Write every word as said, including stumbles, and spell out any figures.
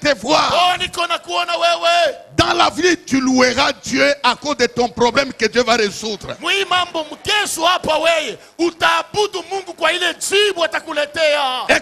te voir. Oh, niko na kuona wewe. Dans la vie, tu loueras Dieu à cause de ton problème que Dieu va résoudre. Mwi mambo mkesho hapa wewe utaabudu Mungu kwa ile jibu atakuletea. Et